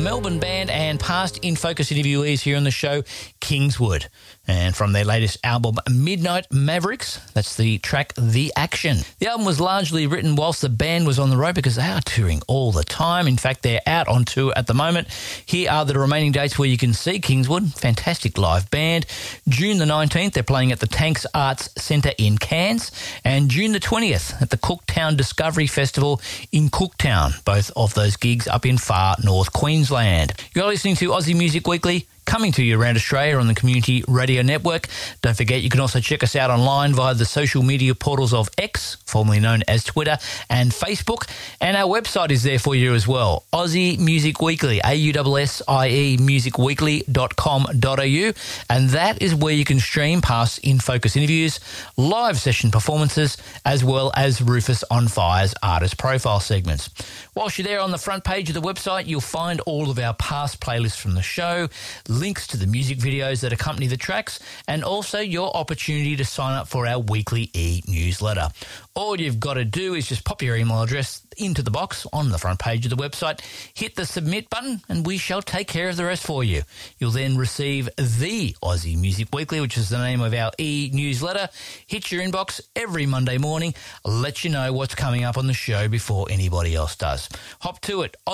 Melbourne band and past In Focus interviewees here on the show, Kingswood. And from their latest album, Midnight Mavericks, that's the track The Action. The album was largely written whilst the band was on the road because they are touring all the time. In fact, they're out on tour at the moment. Here are the remaining dates where you can see Kingswood. Fantastic live band. June the 19th, they're playing at the Tanks Arts Centre in Cairns. And June the 20th at the Cooktown Discovery Festival in Cooktown. Both of those gigs up in far north Queensland. You're listening to Aussie Music Weekly, coming to you around Australia on the Community Radio Network. Don't forget, you can also check us out online via the social media portals of X, formerly known as Twitter, and Facebook. And our website is there for you as well, Aussie Music Weekly, AUSSIE musicweekly.com.au. And that is where you can stream past In Focus interviews, live session performances, as well as Rufus on Fire's artist profile segments. Whilst you're there on the front page of the website, you'll find all of our past playlists from the show, links to the music videos that accompany the tracks, and also your opportunity to sign up for our weekly e-newsletter. All you've got to do is just pop your email address into the box on the front page of the website, hit the submit button, and we shall take care of the rest for you. You'll then receive the Aussie Music Weekly, which is the name of our e-newsletter, hit your inbox every Monday morning, let you know what's coming up on the show before anybody else does. Hop to it,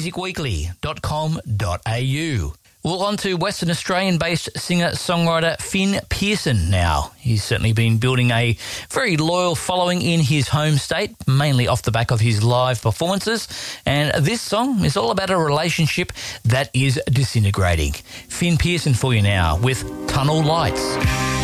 aussiemusicweekly.com.au. Well, on to Western Australian-based singer-songwriter Finn Pearson now. He's certainly been building a very loyal following in his home state, mainly off the back of his live performances. And this song is all about a relationship that is disintegrating. Finn Pearson for you now with Tunnel Lights.